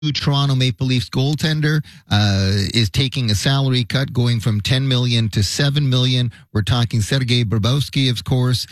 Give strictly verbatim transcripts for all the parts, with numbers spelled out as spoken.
Toronto Maple Leafs goaltender uh, is taking a salary cut, going from ten million dollars to seven million dollars. We're talking Sergei Bobrovsky, of course.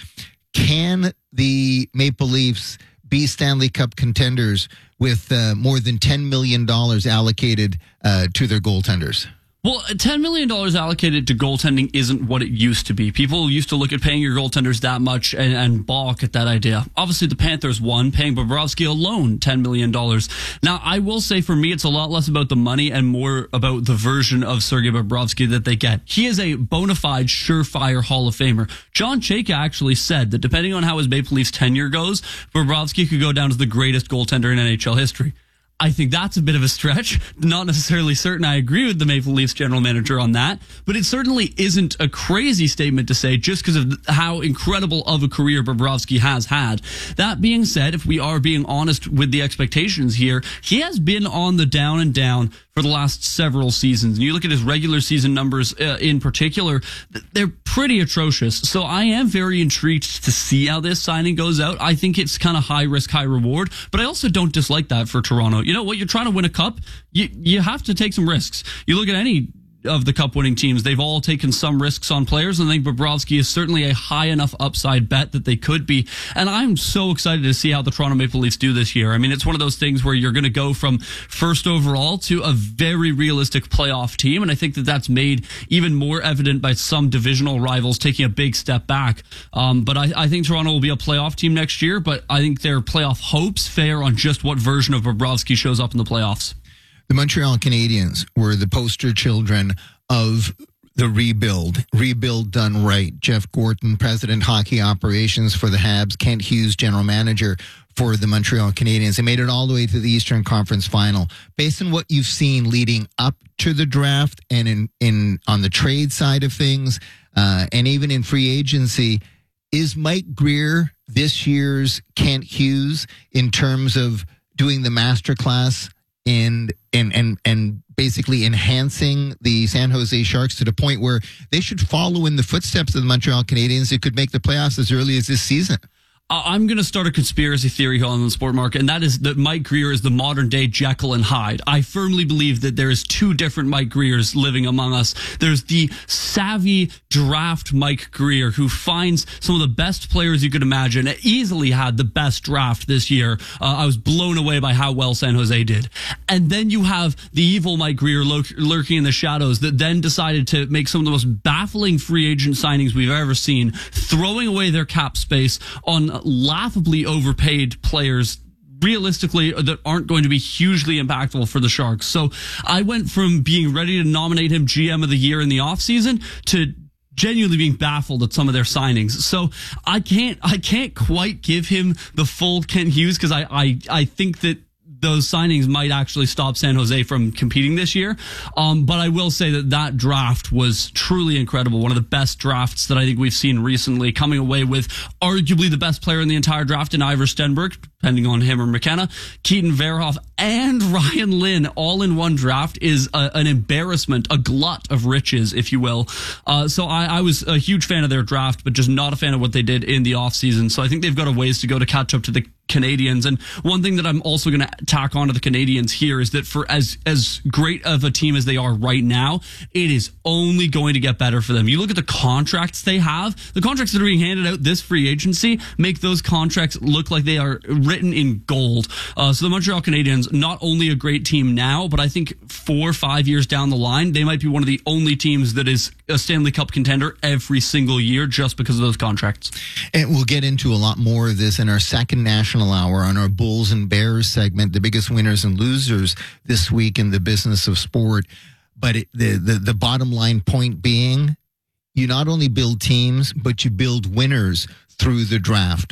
Can the Maple Leafs be Stanley Cup contenders with uh, more than ten million dollars allocated uh, to their goaltenders? Well, ten million dollars allocated to goaltending isn't what it used to be. People used to look at paying your goaltenders that much and, and balk at that idea. Obviously, the Panthers won, paying Bobrovsky alone ten million dollars. Now, I will say for me, it's a lot less about the money and more about the version of Sergei Bobrovsky that they get. He is a bona fide, surefire Hall of Famer. John Chayka actually said that depending on how his Maple Leafs tenure goes, Bobrovsky could go down as the greatest goaltender in N H L history. I think that's a bit of a stretch. Not necessarily certain I agree with the Maple Leafs general manager on that, but it certainly isn't a crazy statement to say just because of how incredible of a career Bobrovsky has had. That being said, if we are being honest with the expectations here, he has been on the down and down for the last several seasons. And you look at his regular season numbers uh, in particular, they're pretty atrocious. So I am very intrigued to see how this signing goes out. I think it's kind of high risk, high reward, but I also don't dislike that for Toronto. You know what? You're trying to win a cup. You, you have to take some risks. You look at any of the cup winning teams, they've all taken some risks on players, and I think Bobrovsky is certainly a high enough upside bet that they could be. And I'm so excited to see how the Toronto Maple Leafs do this year. I mean, it's one of those things where you're going to go from first overall to a very realistic playoff team, and I think that that's made even more evident by some divisional rivals taking a big step back. Um, but I, I think Toronto will be a playoff team next year, but I think their playoff hopes fare on just what version of Bobrovsky shows up in the playoffs. The Montreal Canadiens were the poster children of the rebuild. Rebuild done right. Jeff Gorton, president hockey operations for the Habs. Kent Hughes, general manager for the Montreal Canadiens. They made it all the way to the Eastern Conference Final. Based on what you've seen leading up to the draft and in, in on the trade side of things, uh, and even in free agency, is Mike Grier this year's Kent Hughes in terms of doing the masterclass and and and and basically enhancing the San Jose Sharks to the point where they should follow in the footsteps of the Montreal Canadiens? It could make the playoffs as early as this season. I'm going to start a conspiracy theory on the sport market, and that is that Mike Grier is the modern day Jekyll and Hyde. I firmly believe that there is two different Mike Griers living among us. There's the savvy draft Mike Grier who finds some of the best players you could imagine. It easily had the best draft this year. Uh, I was blown away by how well San Jose did. And then you have the evil Mike Grier lurk- lurking in the shadows that then decided to make some of the most baffling free agent signings we've ever seen, throwing away their cap space on laughably overpaid players realistically that aren't going to be hugely impactful for the Sharks. So I went from being ready to nominate him G M of the year in the offseason to genuinely being baffled at some of their signings. So I can't I can't quite give him the full Kent Hughes because I, I I think that those signings might actually stop San Jose from competing this year. Um, but I will say that that draft was truly incredible. One of the best drafts that I think we've seen recently, coming away with arguably the best player in the entire draft in Ivor Stenberg, depending on him or McKenna, Keaton Verhoff, and Ryan Lynn all in one draft is a, an embarrassment, a glut of riches, if you will. Uh, so I, I was a huge fan of their draft, but just not a fan of what they did in the offseason. So I think they've got a ways to go to catch up to the Canadians. And one thing that I'm also going to tack on to the Canadians here is that for as as great of a team as they are right now, it is only going to get better for them. You look at the contracts they have, the contracts that are being handed out this free agency make those contracts look like they are written in gold. Uh, so the Montreal Canadiens, not only a great team now, but I think four or five years down the line, they might be one of the only teams that is a Stanley Cup contender every single year just because of those contracts. And we'll get into a lot more of this in our second national hour on our Bulls and Bears segment, the biggest winners and losers this week in the business of sport. But it, the, the, the bottom line point being, you not only build teams, but you build winners through the draft.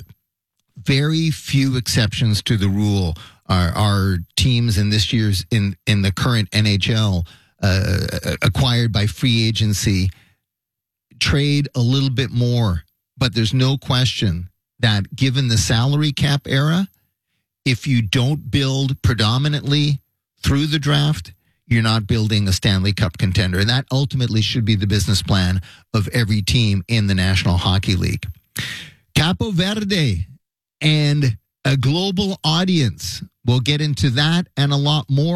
Very few exceptions to the rule are, are teams in this year's, in, in the current N H L, uh, acquired by free agency, trade a little bit more. But there's no question that given the salary cap era, if you don't build predominantly through the draft, you're not building a Stanley Cup contender. And that ultimately should be the business plan of every team in the National Hockey League. Capo Verde and a global audience We'll get into that and a lot more.